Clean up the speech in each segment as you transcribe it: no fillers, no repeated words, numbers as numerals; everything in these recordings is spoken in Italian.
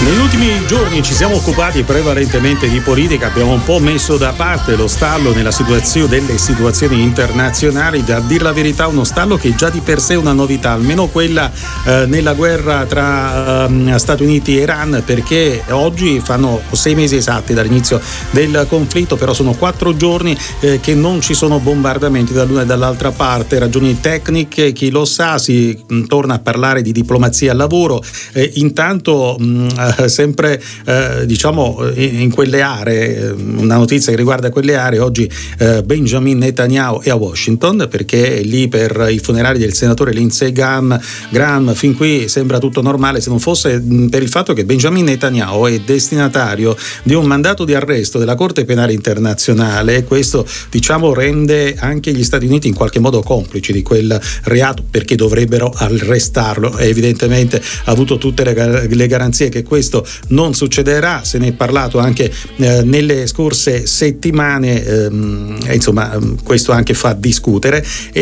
Negli ultimi giorni ci siamo occupati prevalentemente di politica, abbiamo un po' messo da parte lo stallo delle situazioni internazionali. A dir la verità, uno stallo che già di per sé è una novità, almeno quella nella guerra tra Stati Uniti e Iran, perché oggi fanno 6 mesi esatti dall'inizio del conflitto, però sono 4 giorni che non ci sono bombardamenti dall'una e dall'altra parte. Ragioni tecniche, chi lo sa, si torna a parlare di diplomazia al lavoro. Intanto sempre in quelle aree, una notizia che riguarda quelle aree: oggi Benjamin Netanyahu è a Washington perché è lì per i funerali del senatore Lindsey Graham. Fin qui sembra tutto normale, se non fosse per il fatto che Benjamin Netanyahu è destinatario di un mandato di arresto della Corte Penale Internazionale, e questo rende anche gli Stati Uniti in qualche modo complici di quel reato, perché dovrebbero arrestarlo. E evidentemente ha avuto tutte le garanzie che questo non succederà. Se ne è parlato anche nelle scorse settimane, questo anche fa discutere.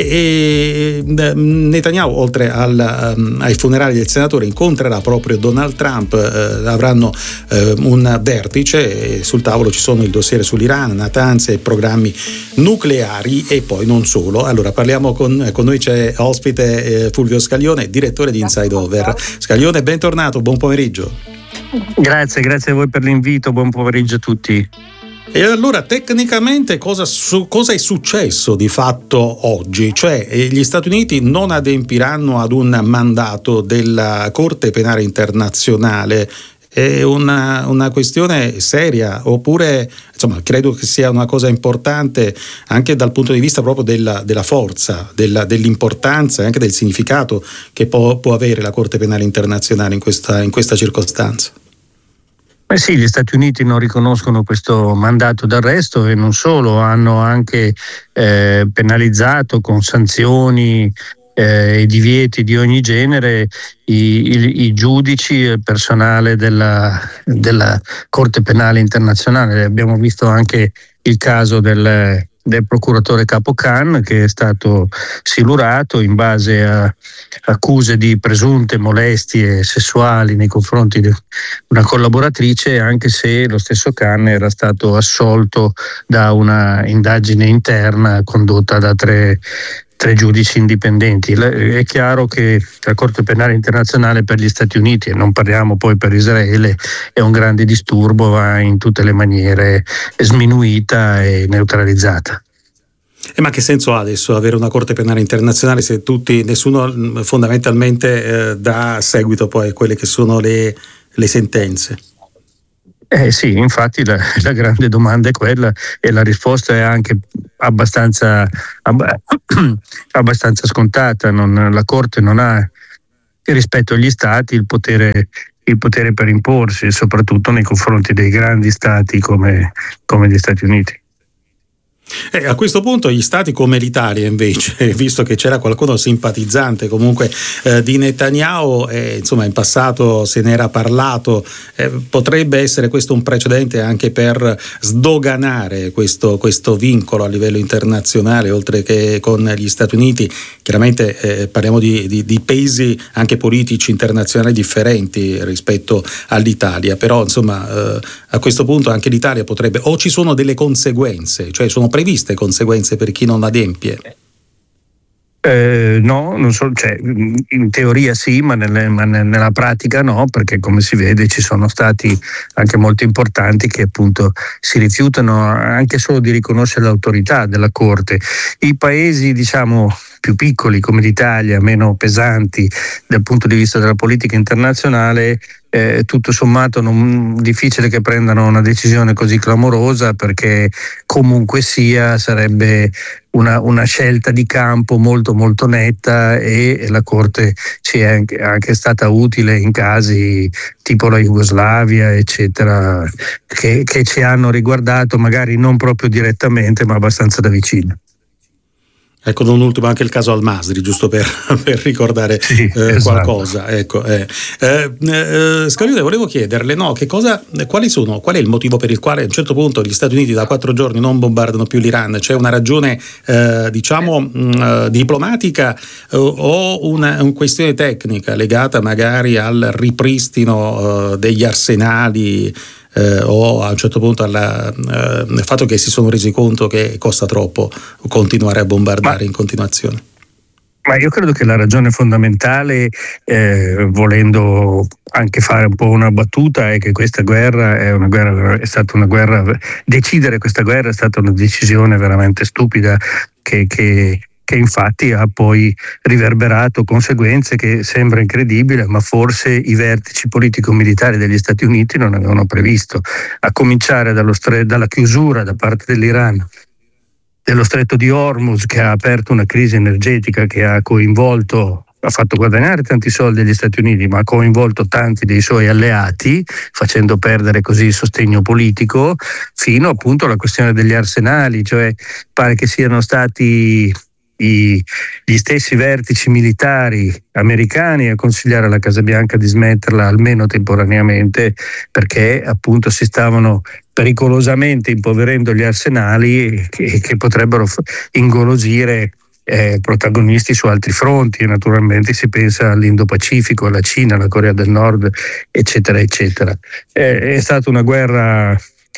E Netanyahu, oltre ai funerali del senatore, incontrerà proprio Donald Trump. Avranno un vertice, sul tavolo ci sono il dossier sull'Iran, Natanz e programmi nucleari, e poi non solo. Allora parliamo con noi, c'è ospite Fulvio Scaglione, direttore di Inside Over. Scaglione, bentornato, buon pomeriggio. Grazie a voi per l'invito, buon pomeriggio a tutti. E allora, tecnicamente cosa è successo di fatto oggi? Cioè, gli Stati Uniti non adempiranno ad un mandato della Corte Penale Internazionale? È una questione seria, oppure credo che sia una cosa importante anche dal punto di vista proprio della forza, dell'importanza e anche del significato che può avere la Corte Penale Internazionale in questa circostanza? Sì, gli Stati Uniti non riconoscono questo mandato d'arresto, e non solo, hanno anche penalizzato con sanzioni e divieti di ogni genere i giudici e il personale della Corte Penale Internazionale. Abbiamo visto anche il caso del procuratore capo Khan, che è stato silurato in base a accuse di presunte molestie sessuali nei confronti di una collaboratrice, anche se lo stesso Khan era stato assolto da una indagine interna condotta da tre giudici indipendenti. È chiaro che la Corte Penale Internazionale per gli Stati Uniti, e non parliamo poi per Israele, è un grande disturbo, va in tutte le maniere sminuita e neutralizzata. Ma che senso ha adesso avere una Corte Penale Internazionale se nessuno fondamentalmente dà seguito poi a quelle che sono le sentenze? Sì, infatti la grande domanda è quella, e la risposta è anche abbastanza scontata. La Corte non ha, rispetto agli Stati, il potere per imporsi, soprattutto nei confronti dei grandi Stati come gli Stati Uniti. A questo punto gli stati come l'Italia, invece, visto che c'era qualcuno simpatizzante comunque di Netanyahu, in passato se ne era parlato, potrebbe essere questo un precedente anche per sdoganare questo vincolo a livello internazionale, oltre che con gli Stati Uniti. Chiaramente parliamo di pesi anche politici internazionali differenti rispetto all'Italia, però a questo punto anche l'Italia potrebbe, o ci sono delle conseguenze, cioè sono previste conseguenze per chi non adempie? No, non so, in teoria sì, ma nella pratica no, perché come si vede ci sono stati anche molto importanti che appunto si rifiutano anche solo di riconoscere l'autorità della Corte. I paesi più piccoli come l'Italia, meno pesanti dal punto di vista della politica internazionale, tutto sommato non difficile che prendano una decisione così clamorosa, perché comunque sia sarebbe una scelta di campo molto molto netta, e la Corte ci è anche stata utile in casi tipo la Jugoslavia eccetera, che ci hanno riguardato magari non proprio direttamente ma abbastanza da vicino. Ecco, non ultimo anche il caso Al-Masri, giusto per ricordare esatto. qualcosa. Ecco, Scalione, volevo chiederle, qual è il motivo per il quale a un certo punto gli Stati Uniti da 4 giorni non bombardano più l'Iran? C'è una ragione diplomatica o una questione tecnica legata magari al ripristino degli arsenali o a un certo punto al fatto che si sono resi conto che costa troppo continuare a bombardare in continuazione? Ma io credo che la ragione fondamentale, volendo anche fare un po' una battuta, è che questa guerra è stata una guerra. Decidere questa guerra è stata una decisione veramente stupida che infatti ha poi riverberato conseguenze che sembra incredibile, ma forse i vertici politico-militari degli Stati Uniti non avevano previsto, a cominciare dalla chiusura da parte dell'Iran dello stretto di Hormuz, che ha aperto una crisi energetica che ha fatto guadagnare tanti soldi agli Stati Uniti, ma ha coinvolto tanti dei suoi alleati, facendo perdere così il sostegno politico, fino appunto alla questione degli arsenali, cioè pare che siano stati gli stessi vertici militari americani a consigliare alla Casa Bianca di smetterla almeno temporaneamente, perché appunto si stavano pericolosamente impoverendo gli arsenali che potrebbero ingolosire protagonisti su altri fronti. Naturalmente si pensa all'Indo-Pacifico, alla Cina, alla Corea del Nord, eccetera eccetera. È stata una guerra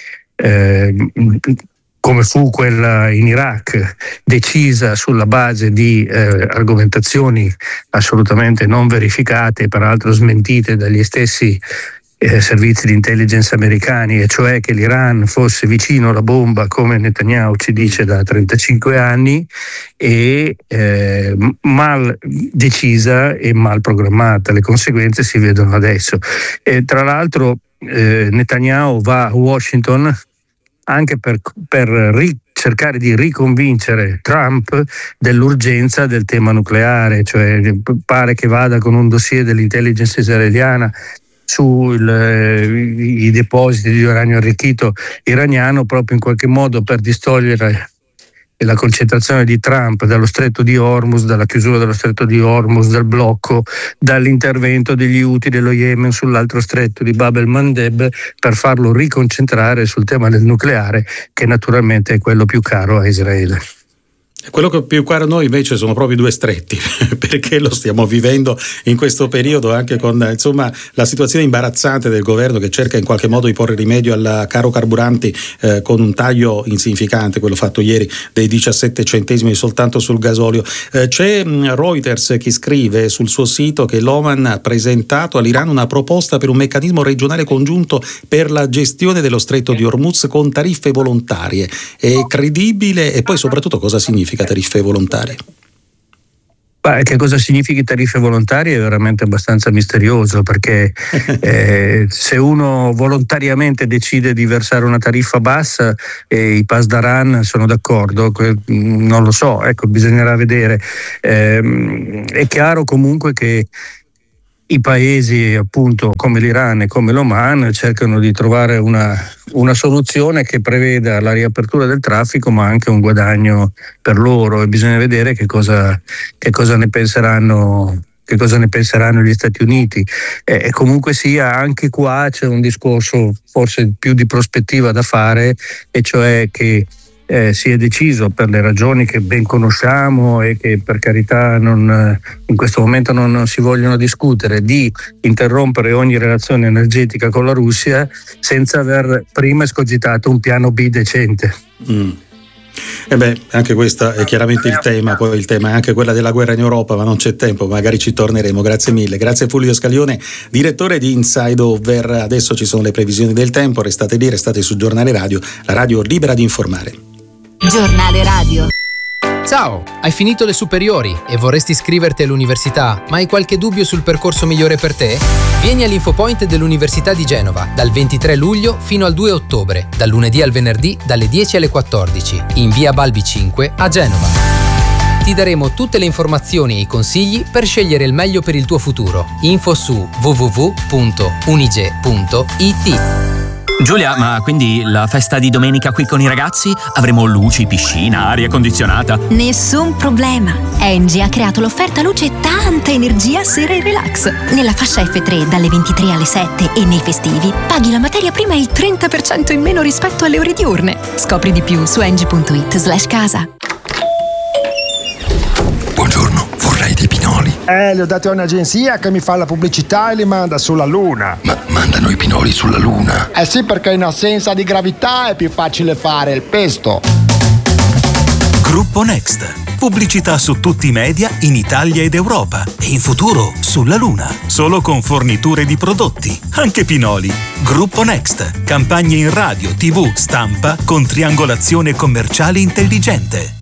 come fu quella in Iraq, decisa sulla base di argomentazioni assolutamente non verificate, peraltro smentite dagli stessi servizi di intelligence americani, e cioè che l'Iran fosse vicino alla bomba, come Netanyahu ci dice da 35 anni, e mal decisa e mal programmata. Le conseguenze si vedono adesso. Tra l'altro Netanyahu va a Washington anche per cercare di riconvincere Trump dell'urgenza del tema nucleare, cioè pare che vada con un dossier dell'intelligence israeliana sui depositi di uranio arricchito iraniano, proprio in qualche modo per distogliere la concentrazione di Trump dallo stretto di Hormuz, dalla chiusura dello stretto di Hormuz, dal blocco, dall'intervento degli Houthi dello Yemen sull'altro stretto di Bab el-Mandeb, per farlo riconcentrare sul tema del nucleare, che naturalmente è quello più caro a Israele. Quello che più caro a noi invece sono proprio i 2 stretti, perché lo stiamo vivendo in questo periodo anche con la situazione imbarazzante del governo che cerca in qualche modo di porre rimedio al caro carburanti con un taglio insignificante, quello fatto ieri, dei 17 centesimi soltanto sul gasolio. C'è Reuters che scrive sul suo sito che l'Oman ha presentato all'Iran una proposta per un meccanismo regionale congiunto per la gestione dello stretto di Hormuz con tariffe volontarie. È credibile? E poi soprattutto cosa significa tariffe volontarie? Che cosa significhi tariffe volontarie è veramente abbastanza misterioso, perché se uno volontariamente decide di versare una tariffa bassa i Pasdaran sono d'accordo, non lo so, ecco, bisognerà vedere. È chiaro comunque che i paesi appunto come l'Iran e come l'Oman cercano di trovare una soluzione che preveda la riapertura del traffico, ma anche un guadagno per loro, e bisogna vedere che cosa ne penseranno gli Stati Uniti. E comunque sia, anche qua c'è un discorso forse più di prospettiva da fare, e cioè che si è deciso, per le ragioni che ben conosciamo e che per carità in questo momento non si vogliono discutere, di interrompere ogni relazione energetica con la Russia senza aver prima escogitato un piano B decente. Anche questo è chiaramente il tema, poi il tema è anche quella della guerra in Europa, ma non c'è tempo, magari ci torneremo. Grazie mille, grazie Fulvio Scalione, direttore di Inside Over. Adesso ci sono le previsioni del tempo, restate lì, restate su Giornale Radio, la radio libera di informare. Giornale Radio. Ciao, hai finito le superiori e vorresti iscriverti all'università, ma hai qualche dubbio sul percorso migliore per te? Vieni all'Infopoint dell'Università di Genova dal 23 luglio fino al 2 ottobre, dal lunedì al venerdì dalle 10 alle 14, in via Balbi 5 a Genova. Ti daremo tutte le informazioni e i consigli per scegliere il meglio per il tuo futuro. Info su www.unige.it. Giulia, ma quindi la festa di domenica qui con i ragazzi? Avremo luci, piscina, aria condizionata? Nessun problema. Engie ha creato l'offerta luce e tanta energia sera e relax. Nella fascia F3 dalle 23 alle 7 e nei festivi paghi la materia prima il 30% in meno rispetto alle ore diurne. Scopri di più su engie.it/casa. Buongiorno, vorrei dei pinoli. Li ho dati a un'agenzia che mi fa la pubblicità e li manda sulla Luna. Ma mandano i pinoli sulla Luna? Sì, perché in assenza di gravità è più facile fare il pesto. Gruppo Next. Pubblicità su tutti i media in Italia ed Europa e in futuro sulla Luna. Solo con forniture di prodotti, anche pinoli. Gruppo Next. Campagne in radio, TV, stampa con triangolazione commerciale intelligente.